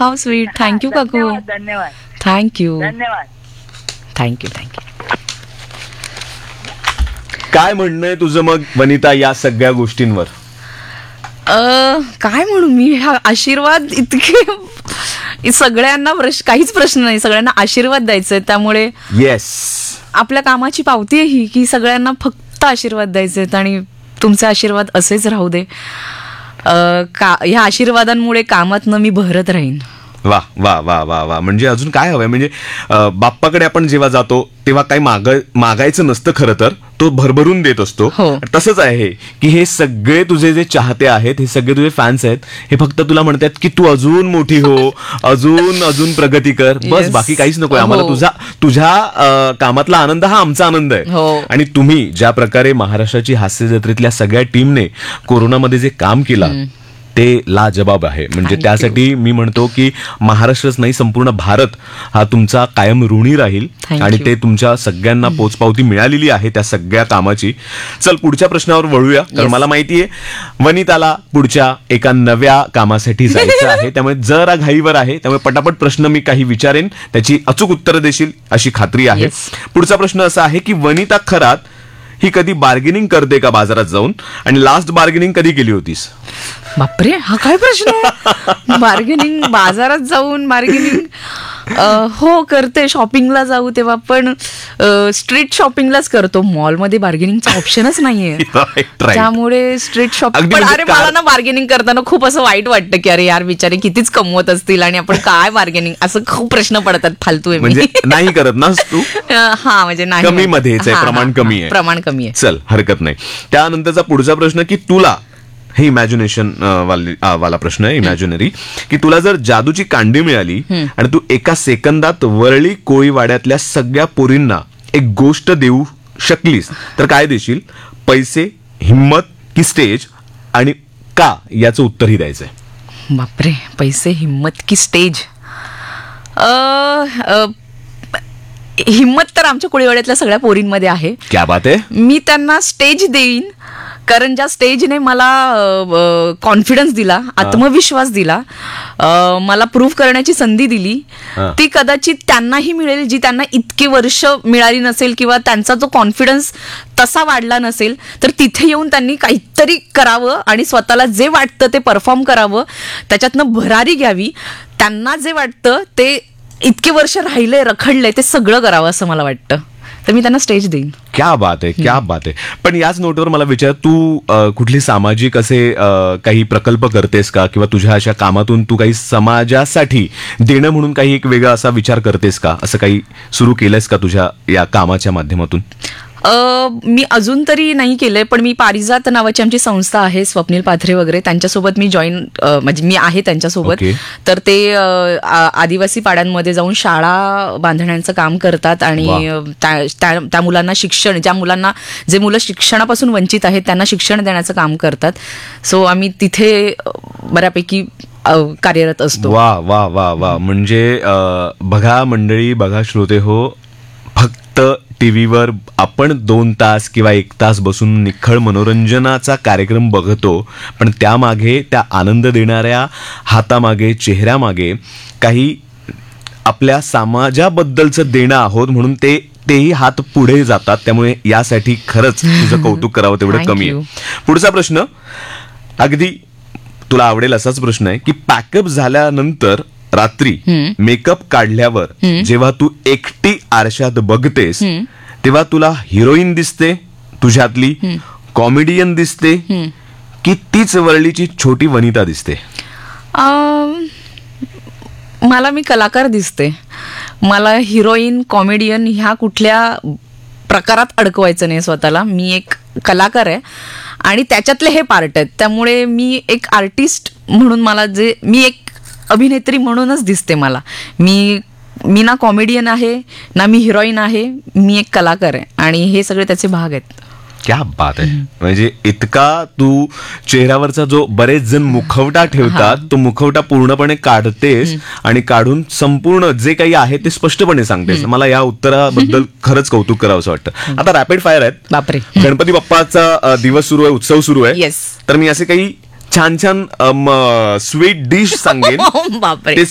How sweet. Thank you काकू. धन्यवाद. Thank you. धन्यवाद. थँक्यू. काय म्हणणं आहे तुझं मग वनिता या सगळ्या गोष्टींवर? काय म्हणू मी, हा आशीर्वाद इतके सगळ्यांना काहीच प्रश्न नाही, सगळ्यांना आशीर्वाद द्यायचा आहे. त्यामुळे येस, आपल्या कामाची पावती आहे ही, की सगळ्यांना फक्त आशीर्वाद द्यायचे आहेत आणि तुमचे आशीर्वाद असेच राहू दे. ह्या आशीर्वादांमुळे कामातनं मी बहरत राहीन. वा वा वा वा वा. म्हणजे अजून काय हवंय? म्हणजे बाप्पाकडे आपण जेव्हा जातो तेव्हा काही मागायचं नसतं खरं तर, तो भरभरून देत असतो. तसंच आहे की हे सगळे तुझे जे चाहते आहेत, हे सगळे तुझे फॅन्स आहेत, हे फक्त तुला म्हणतात की तू अजून मोठी हो, अजून प्रगती कर, बस बाकी काहीच नको. आम्हाला तुझ्या कामातला आनंद हा आमचा आनंद आहे. आणि तुम्ही ज्या प्रकारे महाराष्ट्राची हास्य जत्रेतल्या सगळ्या टीमने कोरोनामध्ये जे काम केलं ते लाजबाब आहे. म्हणजे त्यासाठी मी म्हणतो की महाराष्ट्रच नाही, संपूर्ण भारत हा तुमचा कायम ऋणी राहील. आणि ते तुमच्या सगळ्यांना पोचपावती मिळालेली आहे त्या सगळ्या कामाची. चल पुढच्या प्रश्नावर वळूया, कारण मला माहितीये वनिताला पुढच्या एका नव्या कामासाठी जायचं आहे. त्यामुळे जरा घाईवर आहे, त्यामुळे पटापट प्रश्न मी काही विचारेन, त्याची अचूक उत्तर देशील अशी खात्री आहे. पुढचा प्रश्न असा आहे की वनिता खरात ही कधी बार्गेनिंग करते का बाजारात जाऊन, आणि लास्ट बार्गेनिंग कधी केली होतीस? बापरे, हा काय प्रश्न आहे? बार्गेनिंग बाजारात जाऊन बार्गेनिंग हो करते. शॉपिंगला जाऊ तेव्हा पण स्ट्रीट शॉपिंगलाच करतो. मॉलमध्ये बार्गेनिंगचा ऑप्शनच नाहीये, त्यामुळे स्ट्रीट शॉपिंग. पण अरे मला ना बार्गेनिंग करताना खूप असं वाईट वाटतं की अरे यार बिचारे कितीच कमवत असतील आणि आपण काय बार्गेनिंग, असं खूप प्रश्न पडतात फालतू आहे. म्हणजे नाही करत ना तू? हा म्हणजे नाही, कमी मध्ये प्रमाण कमी आहे. प्रमाण कमी आहे. चल हरकत नाही. त्यानंतरचा पुढचा प्रश्न की तुला हे इमॅजिनेशन वाला प्रश्न आहे, इमॅजिनरी, की तुला जर जादूची कांडी मिळाली आणि तू एका सेकंदात वरळी कोळीवाड्यातल्या सगळ्या पोरींना एक गोष्ट देऊ शकलीस तर काय देशील? पैसे, हिम्मत की स्टेज, आणि का याचं उत्तरही द्यायचंय. बापरे, पैसे, हिम्मत की स्टेज? हिम्मत तर आमच्या कोळीवाड्यातल्या सगळ्या पोरींमध्ये आहे. क्या बात आहे. मी त्यांना स्टेज देईन, कारण ज्या स्टेजने मला कॉन्फिडन्स दिला, आत्मविश्वास दिला, मला प्रूव्ह करण्याची संधी दिली, ती कदाचित त्यांनाही मिळेल जी त्यांना इतके वर्ष मिळाली नसेल, किंवा त्यांचा जो कॉन्फिडन्स तसा वाढला नसेल. तर तिथे येऊन त्यांनी काहीतरी करावं आणि स्वतःला जे वाटतं ते परफॉर्म करावं, त्याच्यातनं भरारी घ्यावी. त्यांना जे वाटतं ते इतके वर्ष राहिले, रखडले, ते सगळं करावं असं मला वाटतं. तर मी त्यांना स्टेज देईन. क्या बात आहे, क्या बात आहे. पण याच नोटवर मला विचार, तू कुठली सामाजिक असे काही प्रकल्प करतेस का, किंवा तुझ्या अशा कामातून तू काही समाजासाठी देणं म्हणून काही एक वेगळा असा विचार करतेस का? असं काही सुरू केलंयस का तुझ्या या कामाच्या माध्यमातून? मी अजून तरी नाही केलंय, पण मी पारिजात नावाची आमची संस्था आहे, स्वप्नील पाथरे वगैरे, त्यांच्यासोबत मी म्हणजे मी आहे त्यांच्यासोबत. तर ते आदिवासी पाड्यांमध्ये जाऊन शाळा बांधण्याचं काम करतात आणि त्या मुलांना शिक्षण, जे मुलं शिक्षणापासून वंचित आहेत त्यांना शिक्षण देण्याचं काम करतात. सो आम्ही तिथे बऱ्यापैकी कार्यरत असतो. वा वा वा वा. म्हणजे बघा मंडळी, बघा श्रोते हो, फक्त टीव्हीवर आपण 2 तास किंवा 1 तास बसून निखळ मनोरंजनाचा कार्यक्रम बघतो, पण त्यामागे, त्या आनंद देणाऱ्या हातामागे, चेहऱ्यामागे काही आपल्या समाजाबद्दलचं देणं आहोत, म्हणून तेही हात पुढे जातात. त्यामुळे यासाठी खरंच तुझं कौतुक करावं तेवढं कमी आहे. पुढचा प्रश्न अगदी तुला आवडेल असाच प्रश्न आहे की पॅकअप झाल्यानंतर रात्री मेकअप काढल्यावर जेव्हा तू एकटी आरशात बघतेस तेव्हा तुला हिरोईन दिसते तुझ्यातली, कॉमेडियन दिसते, की तीच वरळीची छोटी वनिता दिसते? मला मी कलाकार दिसते. मला हिरोईन, कॉमेडियन ह्या कुठल्या प्रकारात अडकवायचं नाही स्वतःला. मी एक कलाकार आहे आणि त्याच्यातले हे पार्ट आहेत. त्यामुळे मी एक आर्टिस्ट म्हणून मी एक अभिनेत्री म्हणूनच दिसते मला. मी ना कॉमेडियन आहे ना मी हिरोईन आहे, मी एक कलाकार आहे आणि हे सगळे त्याचे भाग आहेत. क्या बात आहे. म्हणजे इतका तू चेहऱ्यावरचा जो बरेच जण मुखवटा ठेवतात तो मुखवटा पूर्णपणे काढतेस आणि काढून संपूर्ण जे काही आहे ते स्पष्टपणे सांगतेस. मला या उत्तराबद्दल खरंच कौतुक करावं असं वाटतं. आता रॅपिड फायर आहेत. बापरे. गणपती बाप्पाचा दिवस सुरू आहे, उत्सव सुरू आहे. येस. तर मी असे काही छान छान स्वीट डिश सांगेन. बापरे. ते